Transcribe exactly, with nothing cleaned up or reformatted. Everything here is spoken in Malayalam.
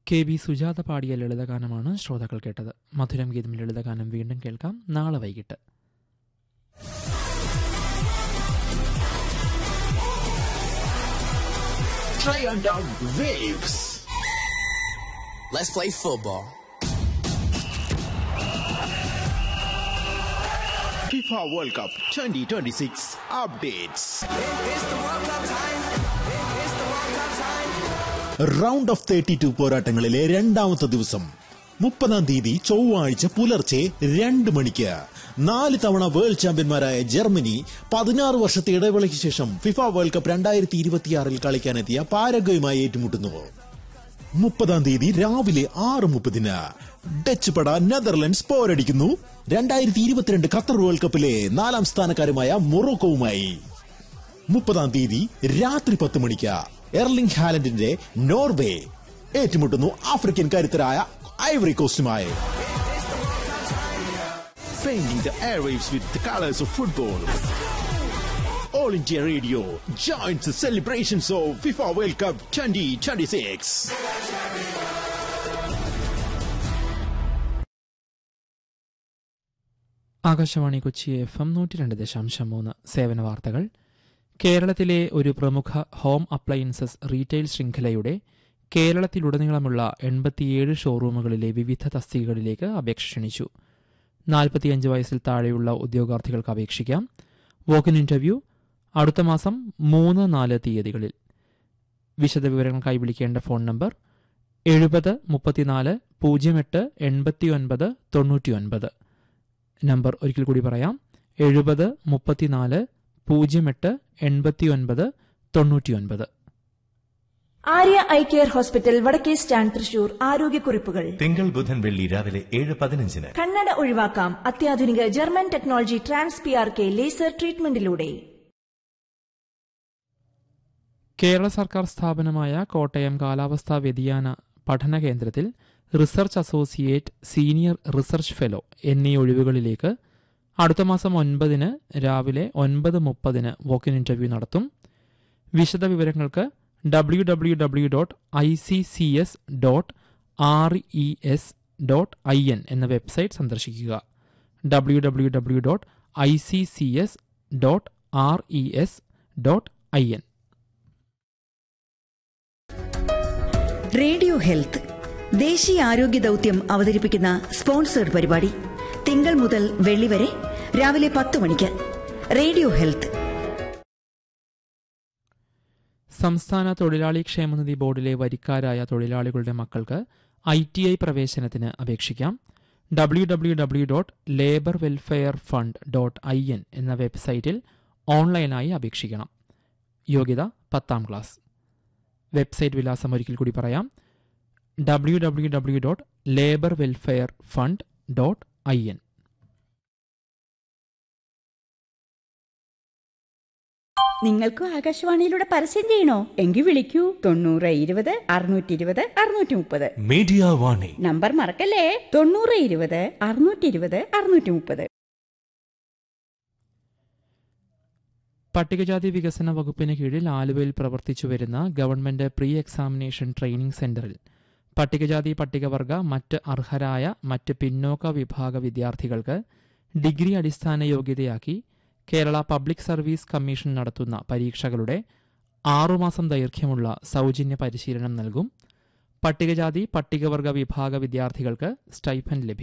കെ ബി സുജാത പാടിയ ലളിതഗാനമാണ് ശ്രോതാക്കൾ കേട്ടത്. മധുരം ഗീതം ലളിതഗാനം വീണ്ടും കേൾക്കാം നാളെ വൈകിട്ട്. Try on down waves. Let's play football. FIFA World Cup twenty twenty-six updates. It's the World Cup time. It's the World Cup time. Round of thirty two പോരാട്ടങ്ങളിലെ രണ്ടാമത്തെ ദിവസം മുപ്പതാം തീയതി ചൊവ്വാഴ്ച പുലർച്ചെ രണ്ട് മണിക്ക് നാല് തവണ വേൾഡ് ചാമ്പ്യന്മാരായ ജർമ്മനി പതിനാറ് വർഷത്തെ ഇടവേളയ്ക്ക് ശേഷം ഫിഫ വേൾഡ് കപ്പ് രണ്ടായിരത്തി ഇരുപത്തിയാറിൽ കളിക്കാനെത്തിയ പാരഗ്വയുമായി ഏറ്റുമുട്ടുന്നു. മുപ്പതാം തീയതി രാവിലെ ആറ് മുപ്പതിന് ഡച്ച് പട നെതർലൻഡ്സ് പോരടിക്കുന്നു രണ്ടായിരത്തി ഇരുപത്തിരണ്ട് ഖത്തർ വേൾഡ് കപ്പിലെ നാലാം സ്ഥാനക്കാരുമായ മൊറോക്കോവുമായി. മുപ്പതാം തീയതി രാത്രി പത്ത് മണിക്ക് എർലിംഗ് ഹാലൻഡിന്റെ നോർവേ ഏറ്റുമുട്ടുന്നു ആഫ്രിക്കൻ കരുത്തരായ Ivory കോസ്റ്റുമായി. Painting the airwaves with the colors of football. All India Radio joins the celebrations of FIFA World Cup twenty twenty-six. Akashvani Kochi F M നൂറ്റി രണ്ട് ദശാംശം മൂന്ന് സേവന വാർത്തകൾ. കേരളത്തിലെ ഒരു പ്രമുഖ ഹോം അപ്ലയൻസസ് റീറ്റെയിൽ ശൃംഖലയുടെ കേരളത്തിലുടനീളമുള്ള എൺപത്തിയേഴ് ഷോറൂമുകളിലെ വിവിധ തസ്തികകളിലേക്ക് അപേക്ഷ ക്ഷണിച്ചു. നാൽപ്പത്തിയഞ്ച് വയസ്സിൽ താഴെയുള്ള ഉദ്യോഗാർത്ഥികൾക്ക് അപേക്ഷിക്കാം. വോക്കിൻ ഇന്റർവ്യൂ അടുത്ത മാസം മൂന്ന് നാല് തീയതികളിൽ. വിശദവിവരങ്ങൾക്കായി വിളിക്കേണ്ട ഫോൺ നമ്പർ എഴുപത് മുപ്പത്തിനാല് പൂജ്യം എട്ട് എൺപത്തി ഒൻപത് തൊണ്ണൂറ്റി ഒൻപത്. നമ്പർ ഒരിക്കൽ കൂടി പറയാം, എഴുപത് മുപ്പത്തിനാല് പൂജ്യം എട്ട് എൺപത്തി ഒൻപത് തൊണ്ണൂറ്റി ഒൻപത്. ആര്യ ഐ കെയർ ഹോസ്പിറ്റൽ വടക്കേ സ്റ്റാൻഡ് തൃശൂർ. ആരോഗ്യക്കുറിപ്പുകൾ തിങ്കൾ ബുധൻ വെള്ളി രാവിലെ ഏഴ് പതിനഞ്ചിന്. കണ്ണട ഒഴിവാക്കാം അത്യാധുനിക German technology trans P R K laser ട്രീറ്റ്മെന്റിലൂടെ. Kerala സർക്കാർ സ്ഥാപനമായ കോട്ടയം കാലാവസ്ഥാ വ്യതിയാന പഠന കേന്ദ്രത്തിൽ research associate, senior research fellow എന്നീ ഒഴിവുകളിലേക്ക് അടുത്ത മാസം ഒൻപതിന് രാവിലെ ഒൻപത് മുപ്പതിന് വോക്കിൻ ഇന്റർവ്യൂ നടത്തും. വിശദവിവരങ്ങൾക്ക് W W W dot I C C S dot R E S dot I N എന്ന വെബ്സൈറ്റ് സന്ദർശിക്കുക. W W W dot I C C S dot R E S dot I N. Radio health ദേശീയ ആരോഗ്യ ദൌത്യം അവതരിപ്പിക്കുന്ന സ്പോൺസേഡ് പരിപാടി തിങ്കൾ മുതൽ വെള്ളി വരെ രാവിലെ പത്ത് മണിക്ക്. Radio health. സംസ്ഥാന തൊഴിലാളി ക്ഷേമനിധി ബോർഡിലെ വരിക്കാരായ തൊഴിലാളികളുടെ മക്കൾക്ക് ഐ ടി ഐ പ്രവേശനത്തിന് അപേക്ഷിക്കാം. W W W dot labour welfare fund dot I N എന്ന വെബ്സൈറ്റിൽ ഓൺലൈനായി അപേക്ഷിക്കണം. യോഗ്യത പത്താം ക്ലാസ്. വെബ്സൈറ്റ് വിലാസം ഒരിക്കൽ കൂടി പറയാം, W W W dot labour welfare fund dot I N. നിങ്ങൾക്കും ആകാശവാണിയിലൂടെ പരസ്യം ചെയ്യണോ? എങ്കിൽ വിളിക്കൂ തൊണ്ണൂറ് ഇരുപത് അറുന്നൂറ്റി ഇരുപത് അറുന്നൂറ്റി മുപ്പത്. മീഡിയ വാണി നമ്പർ മറക്കല്ലേ, തൊണ്ണൂറ് ഇരുപത് അറുന്നൂറ്റി ഇരുപത് അറുന്നൂറ്റി മുപ്പത്. പട്ടികജാതി വികസന വകുപ്പിന് കീഴിൽ ആലുവയിൽ പ്രവർത്തിച്ചുവരുന്ന ഗവൺമെന്റ് പ്രീ എക്സാമിനേഷൻ ട്രെയിനിംഗ് സെന്ററിൽ പട്ടികജാതി പട്ടികവർഗ മറ്റ് അർഹരായ മറ്റ് പിന്നോക്ക വിഭാഗ വിദ്യാർത്ഥികൾക്ക് ഡിഗ്രി അടിസ്ഥാന യോഗ്യതയാക്കി കേരള പബ്ലിക് സർവീസ് കമ്മീഷൻ നടത്തുന്ന പരീക്ഷകളുടെ ആറുമാസം ദൈർഘ്യമുള്ള സൗജന്യ പരിശീലനം നൽകും. പട്ടികജാതി പട്ടികവർഗ വിഭാഗ വിദ്യാർത്ഥികൾക്ക് സ്റ്റൈഫൻഡ് ലഭിക്കും.